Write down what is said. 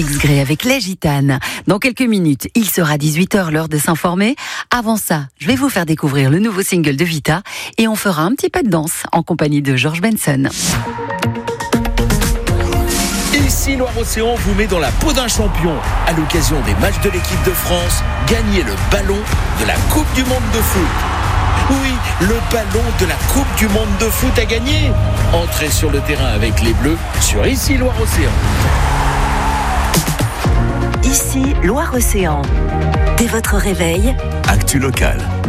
X-Grey avec les Gitanes. Dans quelques minutes, il sera 18h, l'heure de s'informer. Avant ça, je vais vous faire découvrir le nouveau single de Vita et on fera un petit pas de danse en compagnie de George Benson. Ici, Loire-Océan vous met dans la peau d'un champion. À l'occasion des matchs de l'équipe de France, gagnez le ballon de la Coupe du Monde de foot. Oui, le ballon de la Coupe du Monde de foot à gagner. Entrez sur le terrain avec les Bleus sur Ici, Loire-Océan. Ici, Loire-Océan. Dès votre réveil, Actu locale.